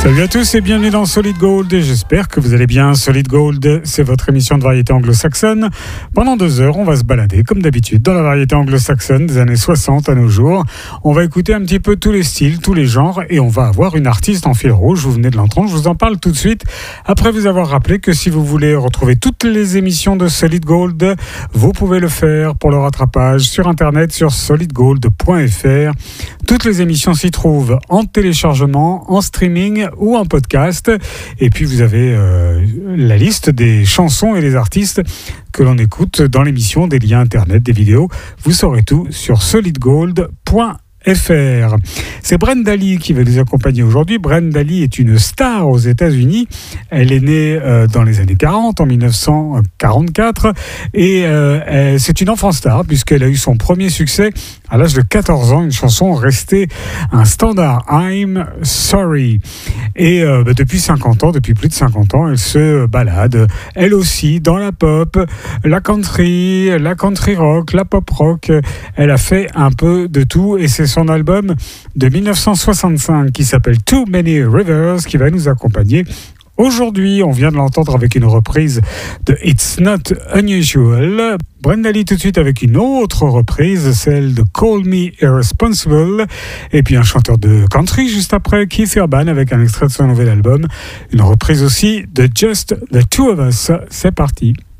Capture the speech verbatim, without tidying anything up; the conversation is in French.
Salut à tous et bienvenue dans Solid Gold. J'espère que vous allez bien. Solid Gold, c'est votre émission de variété anglo-saxonne. Pendant deux heures, on va se balader, comme d'habitude, dans la variété anglo-saxonne des années soixante à nos jours. On va écouter un petit peu tous les styles, tous les genres, et on va avoir une artiste en fil rouge. Vous venez de l'entendre, je vous en parle tout de suite. Après vous avoir rappelé que si vous voulez retrouver toutes les émissions de Solid Gold, vous pouvez le faire pour le rattrapage sur Internet, sur solid gold point f r. Toutes les émissions s'y trouvent en téléchargement, en streaming ou en podcast. Et puis vous avez euh, la liste des chansons et des artistes que l'on écoute dans l'émission, des liens internet, des vidéos. Vous saurez tout sur solid gold point f r. C'est Brenda Lee qui va nous accompagner aujourd'hui. Brenda Lee est une star aux États-Unis. Elle est née euh, dans les années quarante, en dix-neuf cent quarante-quatre, et euh, elle, c'est une enfant star puisqu'elle a eu son premier succès à l'âge de quatorze ans, une chanson restée un standard, I'm Sorry. Et euh, bah, depuis cinquante ans, depuis plus de cinquante ans, elle se balade, elle aussi, dans la pop, la country, la country rock, la pop rock. Elle a fait un peu de tout et c'est son album de dix-neuf cent soixante-cinq qui s'appelle Too Many Rivers qui va nous accompagner. Aujourd'hui, on vient de l'entendre avec une reprise de It's Not Unusual. Brenda Lee tout de suite avec une autre reprise, celle de Call Me Irresponsible. Et puis un chanteur de country juste après, Keith Urban, avec un extrait de son nouvel album. Une reprise aussi de Just the Two of Us. C'est parti.